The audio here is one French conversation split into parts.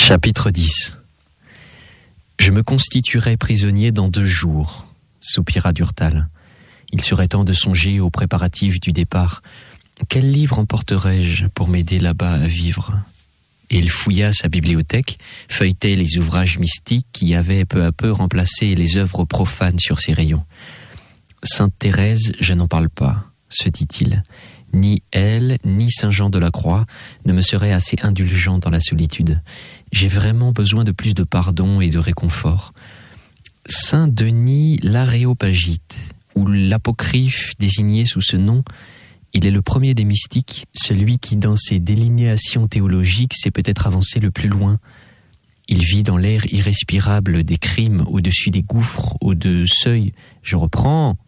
Chapitre 10. Je me constituerai prisonnier dans 2 jours, soupira Durtal. Il serait temps de songer aux préparatifs du départ. Quel livre emporterai-je pour m'aider là-bas à vivre ? Et il fouilla sa bibliothèque, feuilletait les ouvrages mystiques qui avaient peu à peu remplacé les œuvres profanes sur ses rayons. Sainte Thérèse, je n'en parle pas, se dit-il. Ni elle, ni Saint Jean de la Croix ne me seraient assez indulgents dans la solitude. J'ai vraiment besoin de plus de pardon et de réconfort. Saint Denis l'Aréopagite, ou l'apocryphe désigné sous ce nom, il est le premier des mystiques, celui qui, dans ses délinéations théologiques, s'est peut-être avancé le plus loin. Il vit dans l'air irrespirable des crimes, au-dessus des gouffres, au seuil. Je reprends.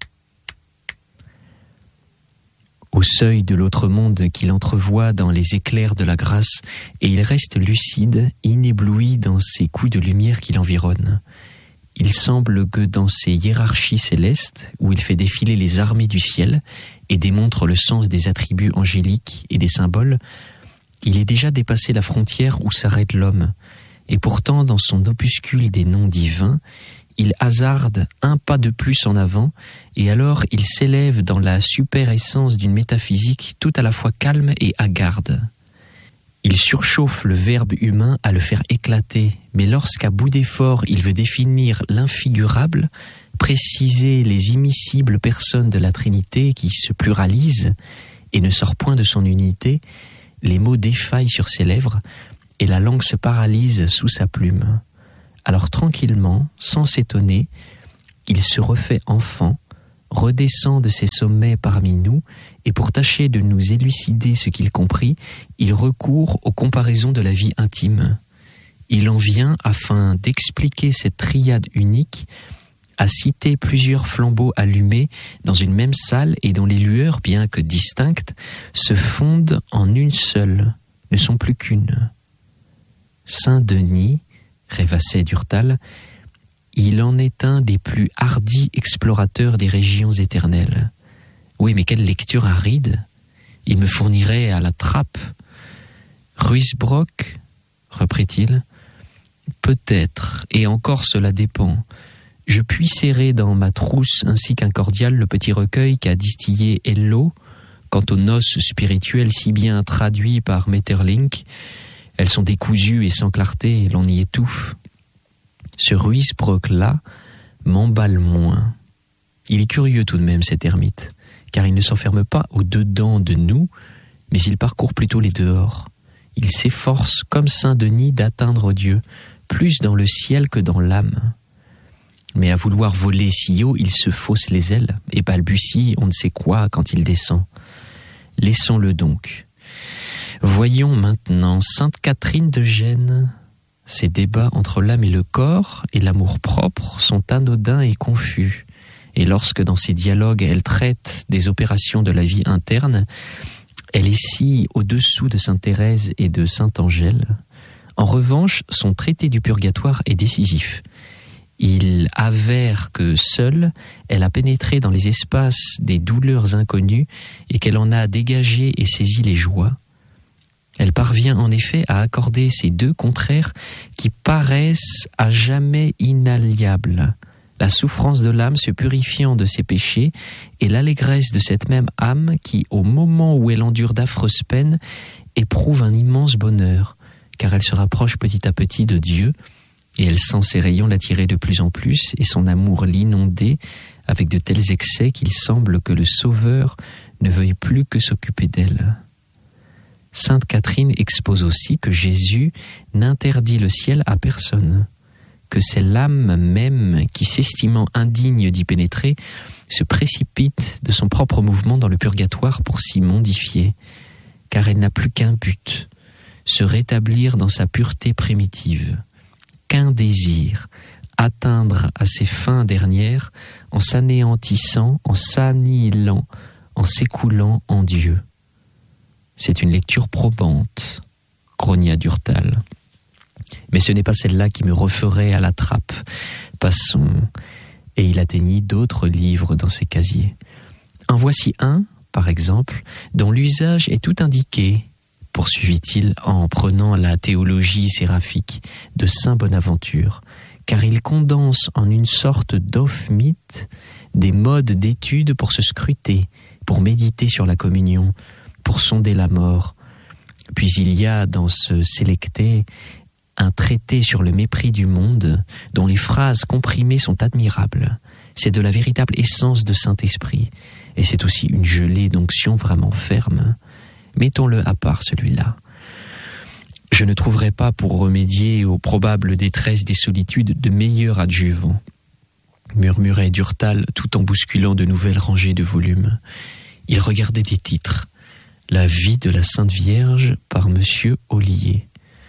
Au seuil de l'autre monde qu'il entrevoit dans les éclairs de la grâce, et il reste lucide, inébloui dans ces coups de lumière qui l'environnent. Il semble que dans ces hiérarchies célestes, où il fait défiler les armées du ciel et démontre le sens des attributs angéliques et des symboles, il ait déjà dépassé la frontière où s'arrête l'homme. Et pourtant, dans son opuscule des noms divins, il hasarde un pas de plus en avant, et alors il s'élève dans la super-essence d'une métaphysique tout à la fois calme et hagarde. Il surchauffe le verbe humain à le faire éclater, mais lorsqu'à bout d'effort il veut définir l'infigurable, préciser les immiscibles personnes de la Trinité qui se pluralisent et ne sort point de son unité, les mots défaillent sur ses lèvres et la langue se paralyse sous sa plume. Alors tranquillement, sans s'étonner, il se refait enfant, redescend de ses sommets parmi nous, et pour tâcher de nous élucider ce qu'il comprit, il recourt aux comparaisons de la vie intime. Il en vient, afin d'expliquer cette triade unique, à citer plusieurs flambeaux allumés dans une même salle et dont les lueurs, bien que distinctes, se fondent en une seule, ne sont plus qu'une. Saint Denis, rêvassait Durtal, il en est un des plus hardis explorateurs des régions éternelles. Oui, mais quelle lecture aride! Il me fournirait à la trappe. Ruysbrock, reprit-il, peut-être, et encore cela dépend. Je puis serrer dans ma trousse ainsi qu'un cordial le petit recueil qu'a distillé Hello, quant aux noces spirituelles si bien traduits par Maeterlinck. Elles sont décousues et sans clarté, l'on y étouffe. Ce Ruysbrock-là m'emballe moins. Il est curieux tout de même, cet ermite, car il ne s'enferme pas au-dedans de nous, mais il parcourt plutôt les dehors. Il s'efforce, comme Saint Denis, d'atteindre Dieu, plus dans le ciel que dans l'âme. Mais à vouloir voler si haut, il se fausse les ailes et balbutie on ne sait quoi quand il descend. Laissons-le donc. Voyons maintenant Sainte Catherine de Gênes. Ces débats entre l'âme et le corps et l'amour-propre sont anodins et confus. Et lorsque dans ces dialogues elle traite des opérations de la vie interne, elle est si au-dessous de Sainte Thérèse et de Sainte Angèle. En revanche, son traité du purgatoire est décisif. Il avère que seule, elle a pénétré dans les espaces des douleurs inconnues et qu'elle en a dégagé et saisi les joies. Elle parvient en effet à accorder ces 2 contraires qui paraissent à jamais inalliables. La souffrance de l'âme se purifiant de ses péchés et l'allégresse de cette même âme qui, au moment où elle endure d'affreuses peines, éprouve un immense bonheur, car elle se rapproche petit à petit de Dieu et elle sent ses rayons l'attirer de plus en plus et son amour l'inonder avec de tels excès qu'il semble que le Sauveur ne veuille plus que s'occuper d'elle. Sainte Catherine expose aussi que Jésus n'interdit le ciel à personne, que c'est l'âme même qui, s'estimant indigne d'y pénétrer, se précipite de son propre mouvement dans le purgatoire pour s'y mondifier, car elle n'a plus qu'un but, se rétablir dans sa pureté primitive, qu'un désir, atteindre à ses fins dernières en s'anéantissant, en s'annihilant, en s'écoulant en Dieu. C'est une lecture probante, grogna Durtal. Mais ce n'est pas celle-là qui me referait à la trappe. Passons. Et il atteignit d'autres livres dans ses casiers. En voici un, par exemple, dont l'usage est tout indiqué. poursuivit-il en prenant la théologie séraphique de saint Bonaventure, car il condense en une sorte d'off-mythe des modes d'étude pour se scruter, pour méditer sur la communion, pour sonder la mort. Puis il y a dans ce Sélecté un traité sur le mépris du monde, dont les phrases comprimées sont admirables. C'est de la véritable essence de Saint-Esprit, et c'est aussi une gelée d'onction vraiment ferme. Mettons-le à part, celui-là. Je ne trouverai pas, pour remédier aux probables détresses des solitudes, de meilleur adjuvant, murmurait Durtal tout en bousculant de nouvelles rangées de volumes. Il regardait des titres. La vie de la Sainte Vierge par Monsieur Ollier.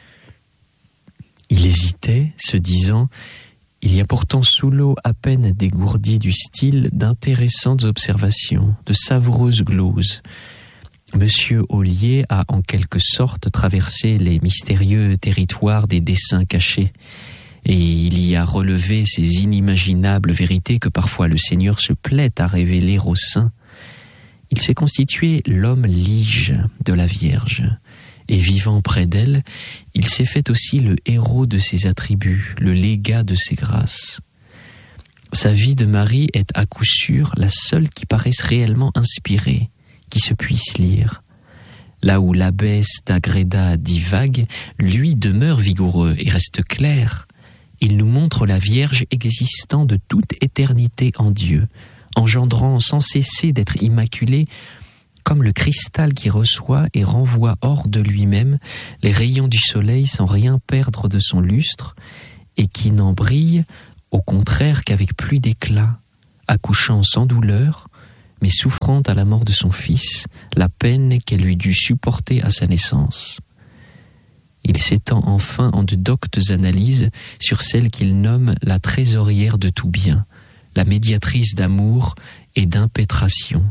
Il hésitait, se disant « Il y a pourtant sous l'eau à peine dégourdie du style d'intéressantes observations, de savoureuses gloses. Monsieur Ollier a en quelque sorte traversé les mystérieux territoires des dessins cachés, et il y a relevé ces inimaginables vérités que parfois le Seigneur se plaît à révéler aux saints. Il s'est constitué l'homme lige de la Vierge, et vivant près d'elle, il s'est fait aussi le héros de ses attributs, le légat de ses grâces. Sa vie de Marie est à coup sûr la seule qui paraisse réellement inspirée, qui se puisse lire. Là où l'abbesse d'Agreda divague, lui demeure vigoureux et reste clair. Il nous montre la Vierge existant de toute éternité en Dieu, engendrant sans cesser d'être immaculée, comme le cristal qui reçoit et renvoie hors de lui-même les rayons du soleil sans rien perdre de son lustre, et qui n'en brille au contraire qu'avec plus d'éclat, accouchant sans douleur, mais souffrant à la mort de son fils la peine qu'elle lui dut supporter à sa naissance. Il s'étend enfin en de doctes analyses sur celle qu'il nomme la trésorière de tout bien, la médiatrice d'amour et d'impétration.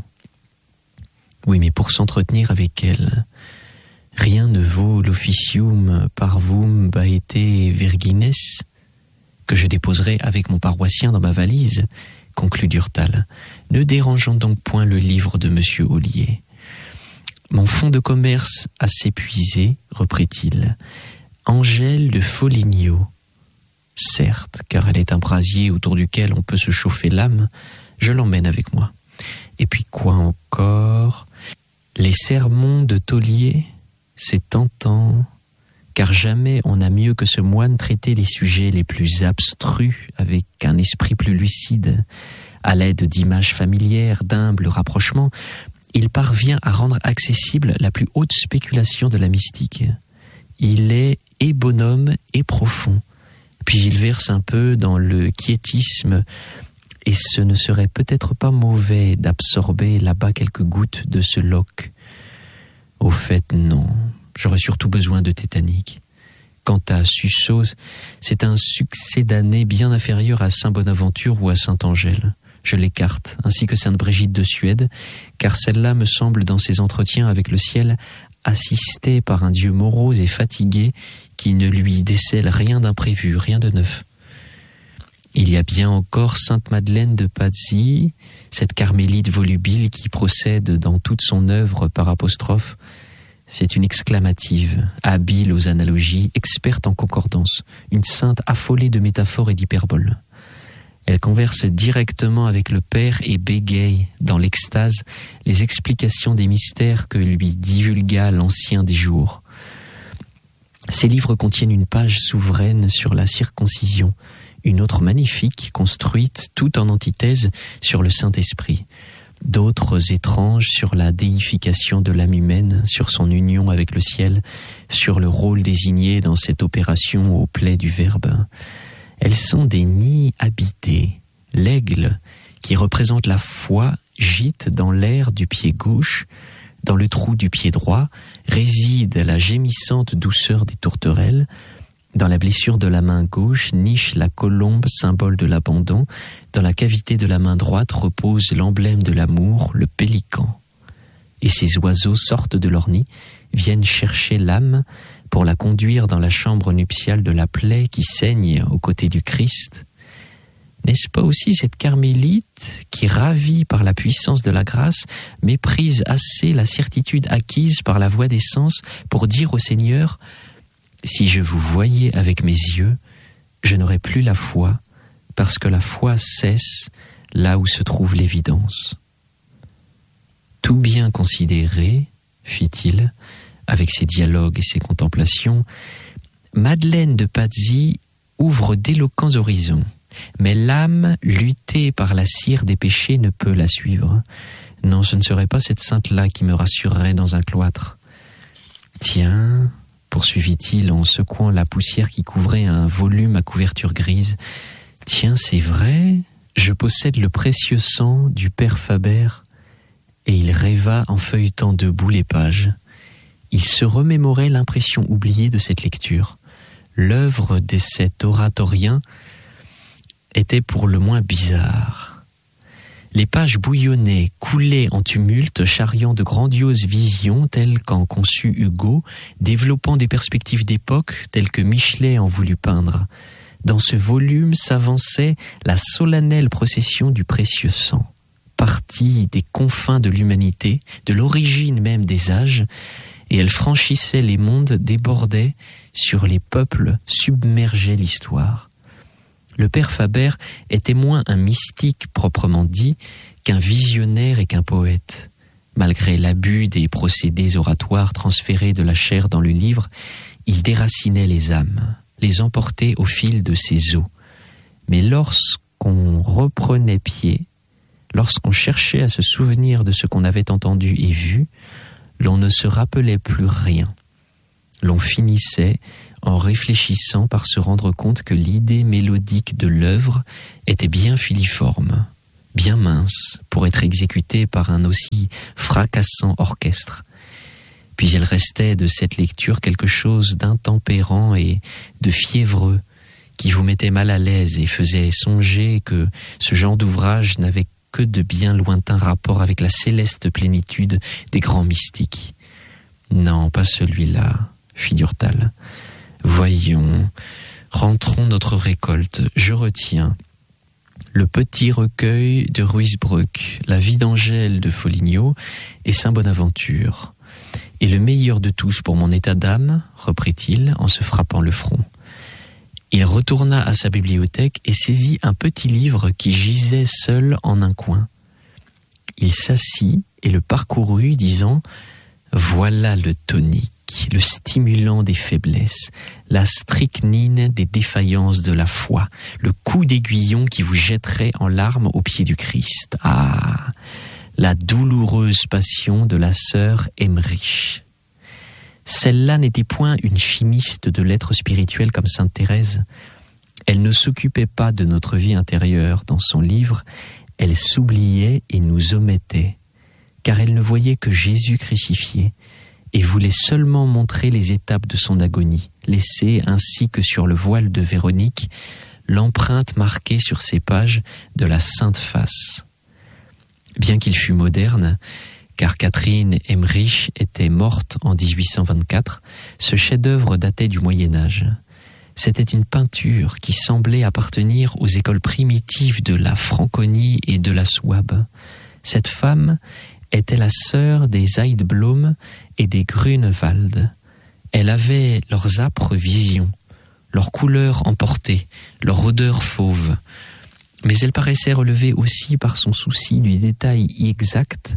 Oui, mais pour s'entretenir avec elle, rien ne vaut l'officium parvum baete virgines que je déposerai avec mon paroissien dans ma valise, conclut Durtal. Ne dérangeons donc point le livre de Monsieur Ollier. Mon fonds de commerce a s'épuisé, reprit-il. Angèle de Foligno. Certes, car elle est un brasier autour duquel on peut se chauffer l'âme, je l'emmène avec moi. Et puis quoi encore? Les sermons de Taulier, c'est tentant, car jamais on n'a mieux que ce moine traité les sujets les plus abstrus avec un esprit plus lucide. À l'aide d'images familières, d'humbles rapprochements, il parvient à rendre accessible la plus haute spéculation de la mystique. Il est et bonhomme et profond, puis il verse un peu dans le quiétisme, et ce ne serait peut-être pas mauvais d'absorber là-bas quelques gouttes de ce Locke. Au fait, non, j'aurais surtout besoin de tétanique. Quant à Susos, c'est un succédané bien inférieur à Saint Bonaventure ou à Sainte Angèle. Je l'écarte, ainsi que Sainte Brigitte de Suède, car celle-là me semble dans ses entretiens avec le ciel assistée par un Dieu morose et fatigué qui ne lui décèle rien d'imprévu, rien de neuf. Il y a bien encore Sainte Madeleine de Pazzi, cette carmélite volubile qui procède dans toute son œuvre par apostrophe. C'est une exclamative, habile aux analogies, experte en concordance, une sainte affolée de métaphores et d'hyperboles. Elle converse directement avec le Père et bégaye, dans l'extase, les explications des mystères que lui divulgua l'Ancien des jours. Ces livres contiennent une page souveraine sur la circoncision, une autre magnifique, construite tout en antithèse sur le Saint-Esprit, d'autres étranges sur la déification de l'âme humaine, sur son union avec le ciel, sur le rôle désigné dans cette opération au plaid du Verbe. Elles sont des nids habités. L'aigle, qui représente la foi, gîte dans l'air du pied gauche, dans le trou du pied droit, réside la gémissante douceur des tourterelles. Dans la blessure de la main gauche niche la colombe, symbole de l'abandon. Dans la cavité de la main droite repose l'emblème de l'amour, le pélican. Et ces oiseaux sortent de leur nid, viennent chercher l'âme pour la conduire dans la chambre nuptiale de la plaie qui saigne aux côtés du Christ. N'est-ce pas aussi cette carmélite qui, ravie par la puissance de la grâce, méprise assez la certitude acquise par la voie des sens pour dire au Seigneur : si je vous voyais avec mes yeux, je n'aurais plus la foi, parce que la foi cesse là où se trouve l'évidence. Tout bien considéré, fit-il, avec ses dialogues et ses contemplations, Madeleine de Pazzi ouvre d'éloquents horizons. Mais l'âme, luttée par la cire des péchés, ne peut la suivre. Non, ce ne serait pas cette sainte-là qui me rassurerait dans un cloître. Tiens, poursuivit-il en secouant la poussière qui couvrait un volume à couverture grise, tiens, c'est vrai, je possède le précieux sang du père Faber. Et il rêva en feuilletant debout les pages. Il se remémorait l'impression oubliée de cette lecture. L'œuvre de cet oratorien était pour le moins bizarre. Les pages bouillonnaient, coulaient en tumulte, charriant de grandioses visions telles qu'en conçut Hugo, développant des perspectives d'époque telles que Michelet en voulut peindre. Dans ce volume s'avançait la solennelle procession du précieux sang, partie des confins de l'humanité, de l'origine même des âges, et elle franchissait les mondes, débordait sur les peuples, submergeait l'histoire. Le père Faber était moins un mystique proprement dit qu'un visionnaire et qu'un poète. Malgré l'abus des procédés oratoires transférés de la chair dans le livre, il déracinait les âmes, les emportait au fil de ses os. Mais lorsqu'on reprenait pied, lorsqu'on cherchait à se souvenir de ce qu'on avait entendu et vu, l'on ne se rappelait plus rien. L'on finissait en réfléchissant par se rendre compte que l'idée mélodique de l'œuvre était bien filiforme, bien mince pour être exécutée par un aussi fracassant orchestre. Puis il restait de cette lecture quelque chose d'intempérant et de fiévreux qui vous mettait mal à l'aise et faisait songer que ce genre d'ouvrage n'avait que de bien lointains rapports avec la céleste plénitude des grands mystiques. Non, pas celui-là, fit Durtal. Voyons, rentrons notre récolte. Je retiens le petit recueil de Ruysbroeck, la vie d'Angèle de Foligno et Saint Bonaventure. Et le meilleur de tous pour mon état d'âme, reprit-il en se frappant le front. Il retourna à sa bibliothèque et saisit un petit livre qui gisait seul en un coin. Il s'assit et le parcourut, disant « Voilà le tonique, le stimulant des faiblesses, la strychnine des défaillances de la foi, le coup d'aiguillon qui vous jetterait en larmes aux pieds du Christ. Ah, la douloureuse passion de la sœur Emmerich. Celle-là n'était point une chimiste de l'être spirituel comme sainte Thérèse. Elle ne s'occupait pas de notre vie intérieure dans son livre, elle s'oubliait et nous omettait, car elle ne voyait que Jésus crucifié, et voulait seulement montrer les étapes de son agonie, laisser ainsi que sur le voile de Véronique l'empreinte marquée sur ses pages de la sainte face. Bien qu'il fût moderne, car Catherine Emmerich était morte en 1824, ce chef-d'œuvre datait du Moyen-Âge. C'était une peinture qui semblait appartenir aux écoles primitives de la Franconie et de la Souabe. Cette femme était la sœur des Heidblum et des Grunewald. Elle avait leurs âpres visions, leurs couleurs emportées, leur odeur fauve. Mais elle paraissait relever aussi par son souci du détail exact.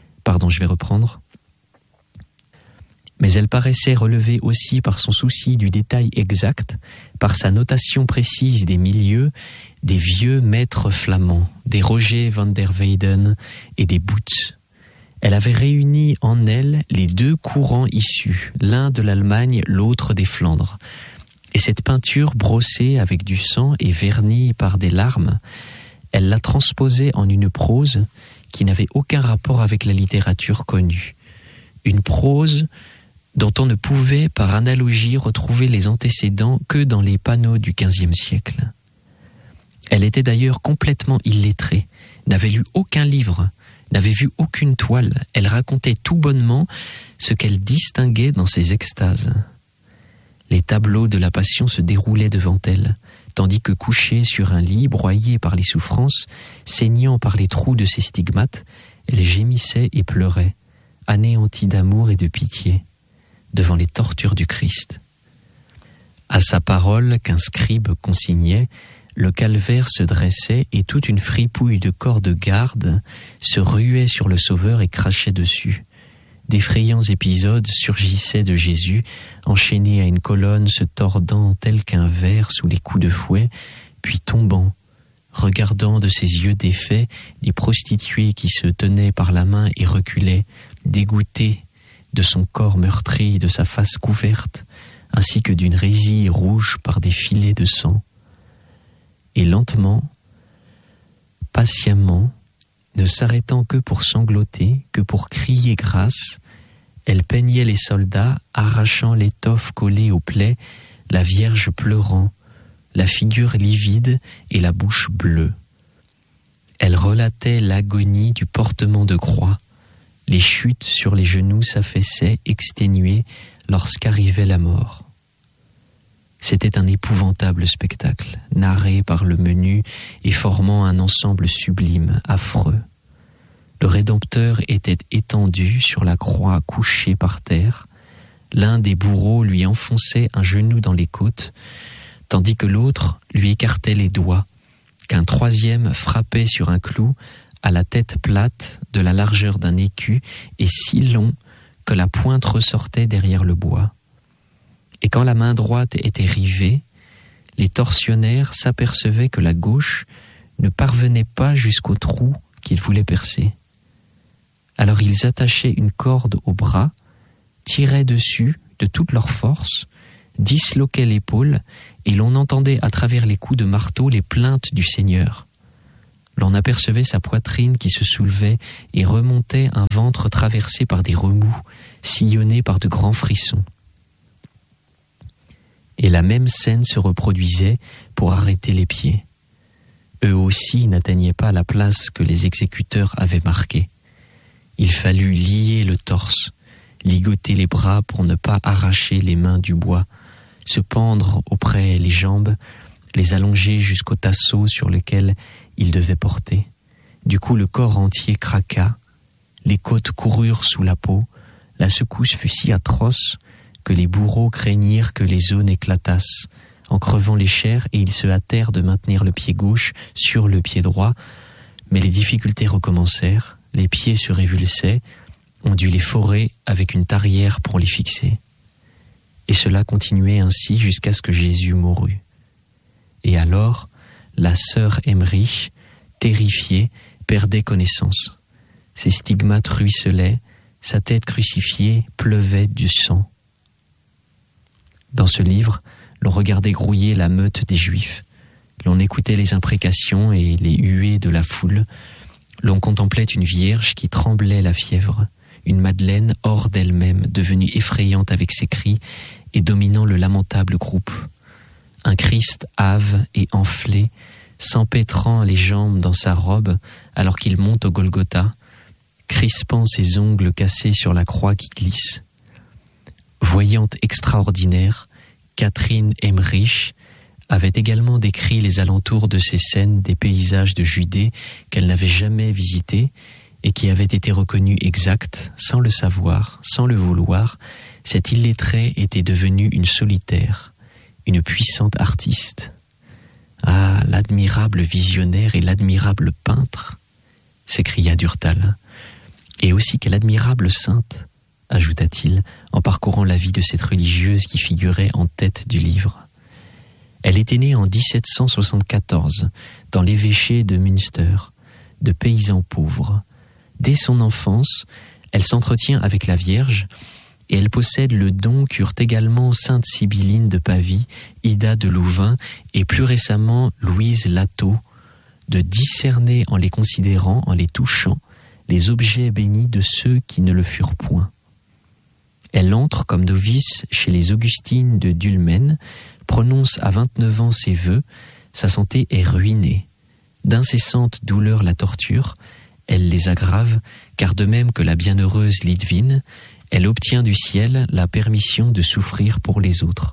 Mais elle paraissait relever aussi par son souci du détail exact, par sa notation précise des milieux, des vieux maîtres flamands, des Roger van der Weyden et des Boots. Elle avait réuni en elle les deux courants issus, l'un de l'Allemagne, l'autre des Flandres. Et cette peinture brossée avec du sang et vernie par des larmes, elle la transposait en une prose qui n'avait aucun rapport avec la littérature connue. Une prose dont on ne pouvait par analogie retrouver les antécédents que dans les panneaux du XVe siècle. Elle était d'ailleurs complètement illettrée, n'avait lu aucun livre, n'avait vu aucune toile. Elle racontait tout bonnement ce qu'elle distinguait dans ses extases. Les tableaux de la Passion se déroulaient devant elle, tandis que couchée sur un lit, broyée par les souffrances, saignant par les trous de ses stigmates, elle gémissait et pleurait, anéantie d'amour et de pitié, devant les tortures du Christ. À sa parole qu'un scribe consignait, le calvaire se dressait et toute une fripouille de corps de garde se ruait sur le Sauveur et crachait dessus. D'effrayants épisodes surgissaient de Jésus, enchaîné à une colonne, se tordant tel qu'un ver sous les coups de fouet, puis tombant, regardant de ses yeux défaits les prostituées qui se tenaient par la main et reculaient, dégoûtées de son corps meurtri, de sa face couverte, ainsi que d'une résille rouge par des filets de sang. Et lentement, patiemment, ne s'arrêtant que pour sangloter, que pour crier grâce, elle peignait les soldats, arrachant l'étoffe collée aux plaies, la Vierge pleurant, la figure livide et la bouche bleue. Elle relatait l'agonie du portement de croix. Les chutes sur les genoux s'affaissaient, exténuées, lorsqu'arrivait la mort. C'était un épouvantable spectacle, narré par le menu et formant un ensemble sublime, affreux. Le Rédempteur était étendu sur la croix, couché par terre. L'un des bourreaux lui enfonçait un genou dans les côtes, tandis que l'autre lui écartait les doigts, qu'un troisième frappait sur un clou à la tête plate de la largeur d'un écu et si long que la pointe ressortait derrière le bois. Et quand la main droite était rivée, les tortionnaires s'apercevaient que la gauche ne parvenait pas jusqu'au trou qu'ils voulaient percer. Alors ils attachaient une corde au bras, tiraient dessus de toute leur force, disloquaient l'épaule, et l'on entendait à travers les coups de marteau les plaintes du Seigneur. L'on apercevait sa poitrine qui se soulevait et remontait un ventre traversé par des remous, sillonné par de grands frissons. Et la même scène se reproduisait pour arrêter les pieds. Eux aussi n'atteignaient pas la place que les exécuteurs avaient marquée. Il fallut lier le torse, ligoter les bras pour ne pas arracher les mains du bois, se pendre auprès les jambes, les allonger jusqu'au tasseau sur lequel ils devaient porter. Du coup, le corps entier craqua, les côtes coururent sous la peau, la secousse fut si atroce que les bourreaux craignirent que les os n'éclatassent, en crevant les chairs, et ils se hâtèrent de maintenir le pied gauche sur le pied droit, mais les difficultés recommencèrent, les pieds se révulsaient, on dut les forer avec une tarière pour les fixer. Et cela continuait ainsi jusqu'à ce que Jésus mourût. Et alors, la sœur Emmerich, terrifiée, perdait connaissance. Ses stigmates ruisselaient, sa tête crucifiée pleuvait du sang. Dans ce livre, l'on regardait grouiller la meute des Juifs. L'on écoutait les imprécations et les huées de la foule. L'on contemplait une Vierge qui tremblait la fièvre, une Madeleine hors d'elle-même, devenue effrayante avec ses cris et dominant le lamentable groupe. Un Christ hâve et enflé, s'empêtrant les jambes dans sa robe alors qu'il monte au Golgotha, crispant ses ongles cassés sur la croix qui glisse. Voyante extraordinaire, Catherine Emmerich avait également décrit les alentours de ces scènes des paysages de Judée qu'elle n'avait jamais visités et qui avaient été reconnus exacts, sans le savoir, sans le vouloir. Cette illettrée était devenue une solitaire, une puissante artiste. Ah, l'admirable visionnaire et l'admirable peintre, s'écria Durtal. Et aussi quelle admirable sainte, ajouta-t-il, en parcourant la vie de cette religieuse qui figurait en tête du livre. Elle était née en 1774, dans l'évêché de Münster, de paysans pauvres. Dès son enfance, elle s'entretient avec la Vierge, et elle possède le don qu'eurent également sainte Sibylline de Pavie, Ida de Louvain et plus récemment Louise Lateau, de discerner en les considérant, en les touchant, les objets bénis de ceux qui ne le furent point. Elle entre comme novice chez les Augustines de Dulmen, prononce à 29 ans ses vœux, sa santé est ruinée. D'incessantes douleurs la torturent, elle les aggrave, car de même que la bienheureuse Lidwine, elle obtient du ciel la permission de souffrir pour les autres,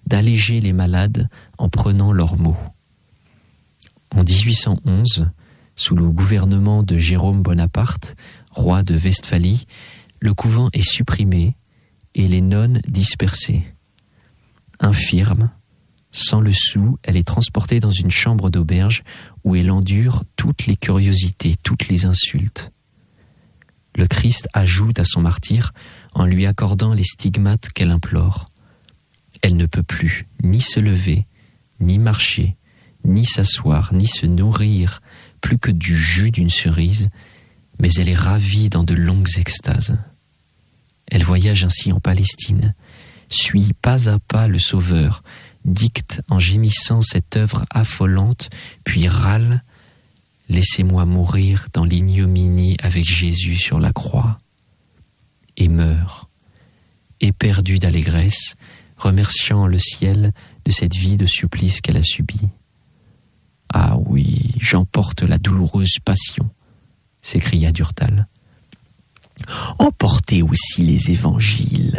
d'alléger les malades en prenant leurs maux. En 1811, sous le gouvernement de Jérôme Bonaparte, roi de Westphalie, le couvent est supprimé et les nonnes dispersées. Infirme, sans le sou, elle est transportée dans une chambre d'auberge où elle endure toutes les curiosités, toutes les insultes. Le Christ ajoute à son martyre en lui accordant les stigmates qu'elle implore. Elle ne peut plus ni se lever, ni marcher, ni s'asseoir, ni se nourrir plus que du jus d'une cerise, mais elle est ravie dans de longues extases. Elle voyage ainsi en Palestine, suit pas à pas le Sauveur, dicte en gémissant cette œuvre affolante, puis râle « Laissez-moi mourir dans l'ignominie avec Jésus sur la croix » et meurt, éperdue d'allégresse, remerciant le ciel de cette vie de supplice qu'elle a subie. « Ah oui, j'emporte la douloureuse passion » s'écria Durtal. « Emportez aussi les évangiles »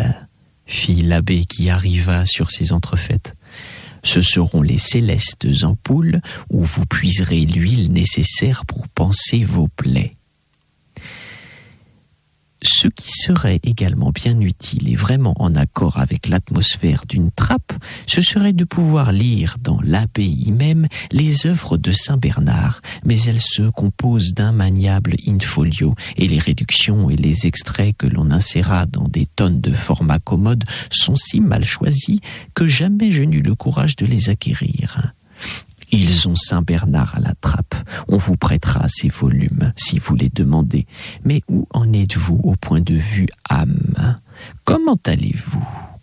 fit l'abbé qui arriva sur ces entrefaites. « Ce seront les célestes ampoules où vous puiserez l'huile nécessaire pour panser vos plaies. » Ce qui serait également bien utile et vraiment en accord avec l'atmosphère d'une trappe, ce serait de pouvoir lire dans l'abbaye même les œuvres de Saint Bernard, mais elles se composent d'un maniable in-folio, et les réductions et les extraits que l'on insérera dans des tonnes de format commode sont si mal choisis que jamais je n'eus le courage de les acquérir. Ils ont Saint Bernard à la trappe. On vous prêtera ces volumes si vous les demandez. Mais où en êtes-vous au point de vue âme? Comment allez-vous?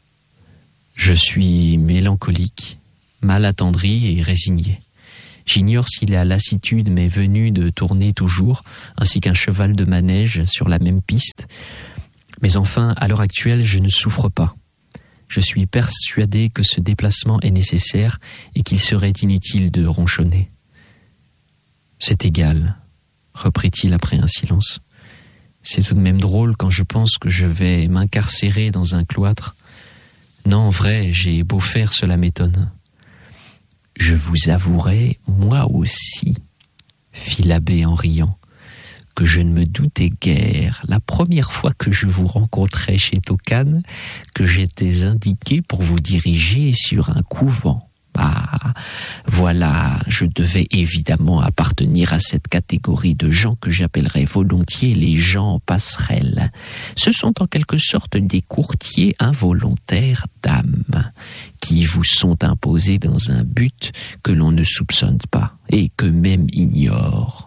Je suis mélancolique, mal attendri et résigné. J'ignore si la lassitude m'est venue de tourner toujours, ainsi qu'un cheval de manège sur la même piste. Mais enfin, à l'heure actuelle, je ne souffre pas. Je suis persuadé que ce déplacement est nécessaire et qu'il serait inutile de ronchonner. « C'est égal, » reprit-il après un silence. « C'est tout de même drôle quand je pense que je vais m'incarcérer dans un cloître. Non, en vrai, j'ai beau faire, cela m'étonne. »« Je vous avouerai, moi aussi, » fit l'abbé en riant, que je ne me doutais guère, la première fois que je vous rencontrai chez Tocane, que j'étais indiqué pour vous diriger sur un couvent. Ah, voilà, je devais évidemment appartenir à cette catégorie de gens que j'appellerais volontiers les gens passerelles. Ce sont en quelque sorte des courtiers involontaires d'âme, qui vous sont imposés dans un but que l'on ne soupçonne pas et que même ignore.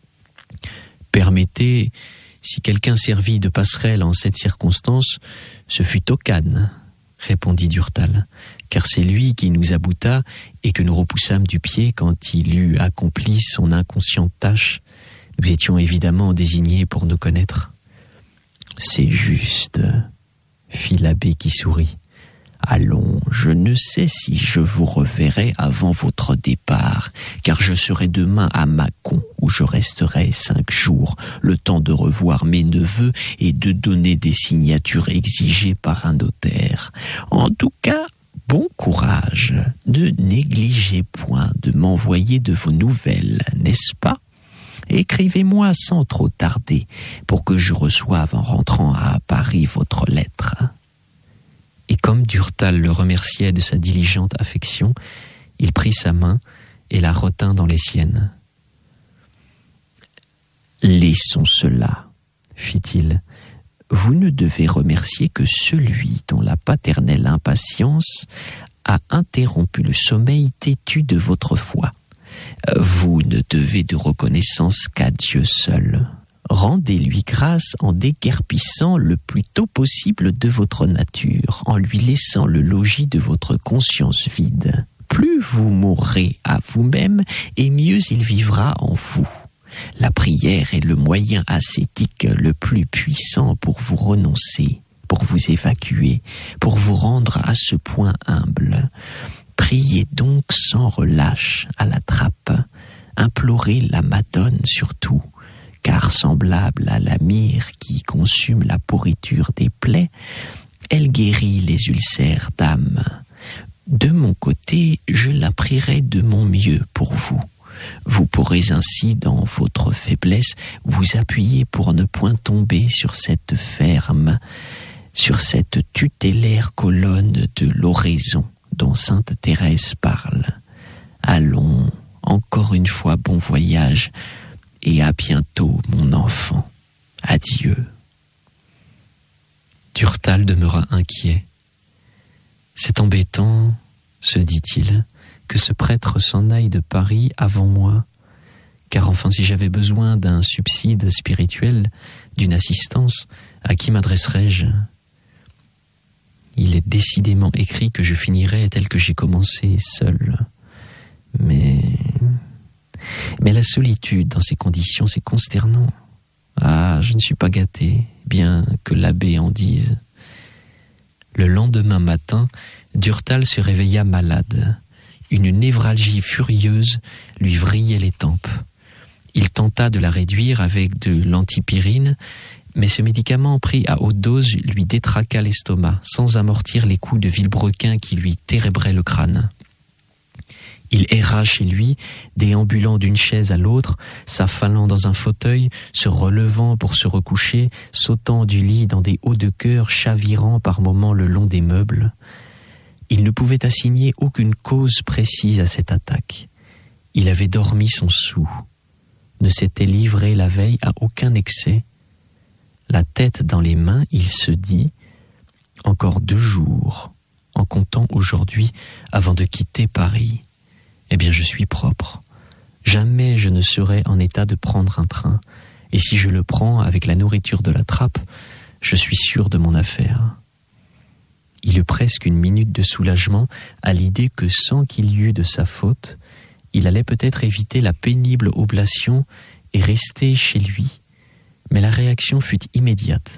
Permettez, si quelqu'un servit de passerelle en cette circonstance, ce fut Tocane, répondit Durtal, car c'est lui qui nous abouta et que nous repoussâmes du pied quand il eut accompli son inconsciente tâche. Nous étions évidemment désignés pour nous connaître. C'est juste, fit l'abbé qui sourit. Allons, je ne sais si je vous reverrai avant votre départ, car je serai demain à Mâcon, où je resterai 5 jours, le temps de revoir mes neveux et de donner des signatures exigées par un notaire. En tout cas, bon courage, ne négligez point de m'envoyer de vos nouvelles, n'est-ce pas ? Écrivez-moi sans trop tarder, pour que je reçoive en rentrant à Paris votre lettre. Et comme Durtal le remerciait de sa diligente affection, il prit sa main et la retint dans les siennes. « Laissons cela, fit-il. Vous ne devez remercier que celui dont la paternelle impatience a interrompu le sommeil têtu de votre foi. Vous ne devez de reconnaissance qu'à Dieu seul. Rendez-lui grâce en déguerpissant le plus tôt possible de votre nature, en lui laissant le logis de votre conscience vide. Plus vous mourrez à vous-même, et mieux il vivra en vous. La prière est le moyen ascétique le plus puissant pour vous renoncer, pour vous évacuer, pour vous rendre à ce point humble. Priez donc sans relâche à la trappe, implorez la Madone surtout, car semblable à la myrrhe qui consume la pourriture des plaies, elle guérit les ulcères d'âme. De mon côté, je la prierai de mon mieux pour vous. Vous pourrez ainsi, dans votre faiblesse, vous appuyer pour ne point tomber sur cette ferme, sur cette tutélaire colonne de l'oraison dont sainte Thérèse parle. Allons, encore une fois, bon voyage, et à bientôt, mon enfant. Adieu. Durtal demeura inquiet. C'est embêtant, se dit-il, que ce prêtre s'en aille de Paris avant moi, car enfin si j'avais besoin d'un subside spirituel, d'une assistance, à qui m'adresserais-je ? Il est décidément écrit que je finirai tel que j'ai commencé, seul. Mais la solitude dans ces conditions, c'est consternant. Ah, je ne suis pas gâté, bien que l'abbé en dise. Le lendemain matin, Durtal se réveilla malade. Une névralgie furieuse lui vrillait les tempes. Il tenta de la réduire avec de l'antipyrine, mais ce médicament pris à haute dose lui détraqua l'estomac, sans amortir les coups de vilebrequin qui lui térébraient le crâne. Il erra chez lui, déambulant d'une chaise à l'autre, s'affalant dans un fauteuil, se relevant pour se recoucher, sautant du lit dans des hauts de cœur, chavirant par moments le long des meubles. Il ne pouvait assigner aucune cause précise à cette attaque. Il avait dormi son soûl, ne s'était livré la veille à aucun excès. La tête dans les mains, il se dit « Encore 2 jours, en comptant aujourd'hui, avant de quitter Paris. Eh bien, je suis propre. Jamais je ne serai en état de prendre un train, et si je le prends avec la nourriture de la trappe, je suis sûr de mon affaire. » Il eut presque une minute de soulagement à l'idée que sans qu'il y eût de sa faute, il allait peut-être éviter la pénible oblation et rester chez lui, mais la réaction fut immédiate.